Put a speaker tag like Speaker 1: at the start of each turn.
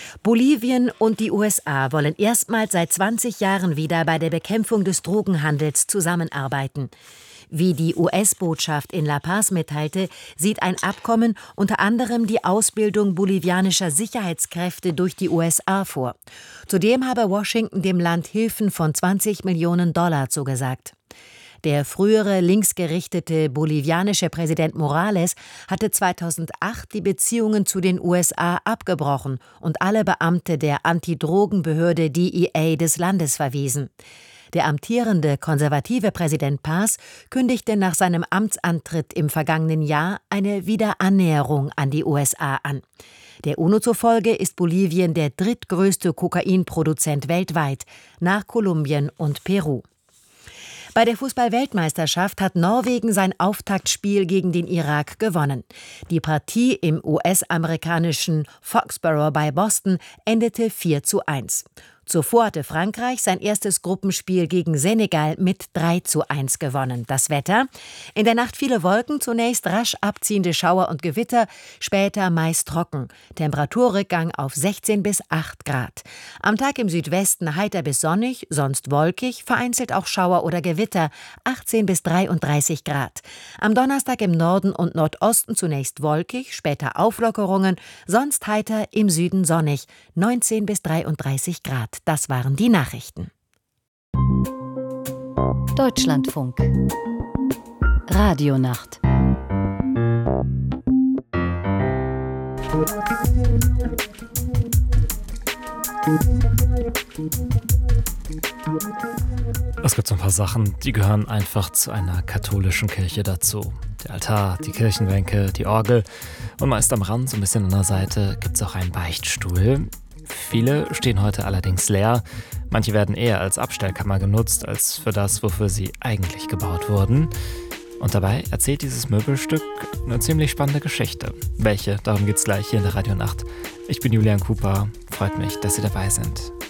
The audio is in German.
Speaker 1: Bolivien und die USA wollen erstmals seit 20 Jahren wieder bei der Bekämpfung des Drogenhandels zusammenarbeiten. Wie die US-Botschaft in La Paz mitteilte, sieht ein Abkommen unter anderem die Ausbildung bolivianischer Sicherheitskräfte durch die USA vor. Zudem habe Washington dem Land Hilfen von $20 Millionen zugesagt. Der frühere linksgerichtete bolivianische Präsident Morales hatte 2008 die Beziehungen zu den USA abgebrochen und alle Beamte der Antidrogenbehörde DEA des Landes verwiesen. Der amtierende konservative Präsident Paz kündigte nach seinem Amtsantritt im vergangenen Jahr eine Wiederannäherung an die USA an. Der UNO zufolge ist Bolivien der drittgrößte Kokainproduzent weltweit, nach Kolumbien und Peru. Bei der Fußball-Weltmeisterschaft hat Norwegen sein Auftaktspiel gegen den Irak gewonnen. Die Partie im US-amerikanischen Foxborough bei Boston endete 4:1. Zuvor hatte Frankreich sein erstes Gruppenspiel gegen Senegal mit 3:1 gewonnen. Das Wetter: In der Nacht viele Wolken, zunächst rasch abziehende Schauer und Gewitter, später meist trocken. Temperaturrückgang auf 16 bis 8 Grad. Am Tag im Südwesten heiter bis sonnig, sonst wolkig, vereinzelt auch Schauer oder Gewitter, 18 bis 33 Grad. Am Donnerstag im Norden und Nordosten zunächst wolkig, später Auflockerungen, sonst heiter, im Süden sonnig, 19 bis 33 Grad. Das waren die Nachrichten.
Speaker 2: Deutschlandfunk. Radionacht.
Speaker 3: Es gibt so ein paar Sachen, die gehören einfach zu einer katholischen Kirche dazu. Der Altar, die Kirchenbänke, die Orgel und meist am Rand, so ein bisschen an der Seite, gibt es auch einen Beichtstuhl. Viele stehen heute allerdings leer. Manche werden eher als Abstellkammer genutzt, als für das, wofür sie eigentlich gebaut wurden. Und dabei erzählt dieses Möbelstück eine ziemlich spannende Geschichte. Welche? Darum geht's gleich hier in der Radionacht. Ich bin Julian Cooper. Freut mich, dass Sie dabei sind.